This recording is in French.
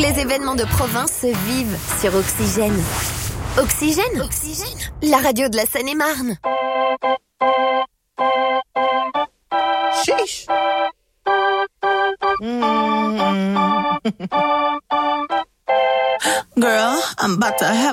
les événements de province se vivent sur Oxygène. Oxygène, la radio de la Seine-et-Marne. Sheesh. Girl, I'm about to have